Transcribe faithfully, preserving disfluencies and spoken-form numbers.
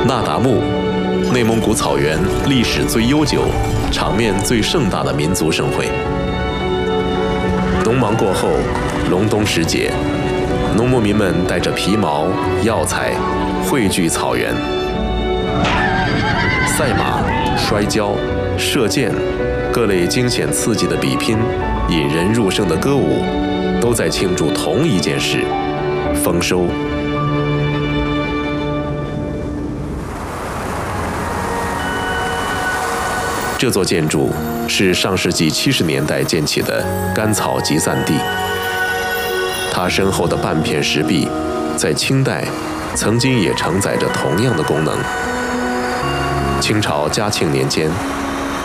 那达慕，内蒙古草原历史最悠久、场面最盛大的民族盛会。农忙过后，隆冬时节，农牧民们带着皮毛、药材汇聚草原。赛马、摔跤、射箭，各类惊险刺激的比拼，引人入胜的歌舞，都在庆祝同一件事：丰收。这座建筑是上世纪七十年代建起的干草集散地。它身后的半片石壁，在清代曾经也承载着同样的功能。清朝嘉庆年间，